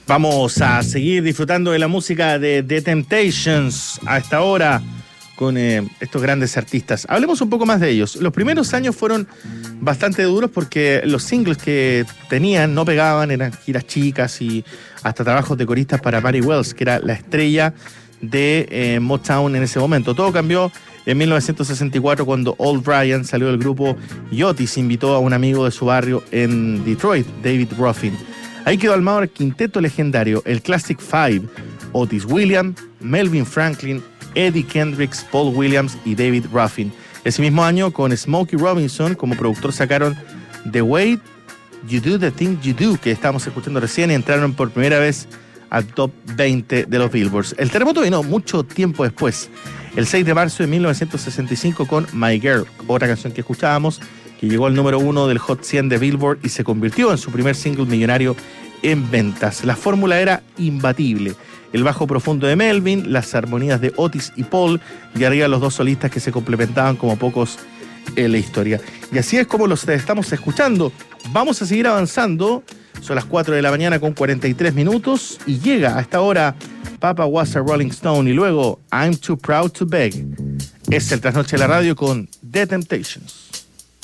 Vamos a seguir disfrutando de la música de The Temptations a esta hora con estos grandes artistas. Hablemos un poco más de ellos. Los primeros años fueron bastante duros porque los singles que tenían no pegaban, eran giras chicas y hasta trabajos de coristas para Mary Wells, que era la estrella de Motown en ese momento. Todo cambió en 1964 cuando Old Brian salió del grupo y Otis invitó a un amigo de su barrio en Detroit, David Ruffin. Ahí quedó armado el quinteto legendario, el Classic Five: Otis Williams, Melvin Franklin, Eddie Kendricks, Paul Williams y David Ruffin. Ese mismo año, con Smokey Robinson como productor, sacaron The Way You Do The Thing You Do, que estábamos escuchando recién, y entraron por primera vez al top 20 de los Billboards. El terremoto vino mucho tiempo después, el 6 de marzo de 1965, con My Girl, otra canción que escuchábamos, que llegó al número 1 del Hot 100 de Billboard y se convirtió en su primer single millonario en ventas. La fórmula era imbatible: el bajo profundo de Melvin, las armonías de Otis y Paul, y arriba los dos solistas que se complementaban como pocos en la historia. Y así es como los estamos escuchando. Vamos a seguir avanzando. Son las 4 de la mañana con 43 minutos y llega a esta hora Papa Was a Rolling Stone y luego I'm Too Proud to Beg. Es el Trasnoche de la Radio con The Temptations.